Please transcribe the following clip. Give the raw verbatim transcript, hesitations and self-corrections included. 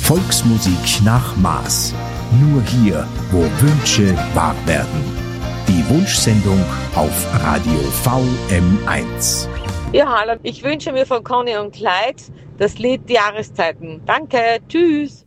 Volksmusik nach Maß. Nur hier, wo Wünsche wahr werden. Die Wunschsendung auf Radio V M eins. Ja, hallo. Ich wünsche mir von Conny und Clyde das Lied Die Jahreszeiten. Danke, tschüss.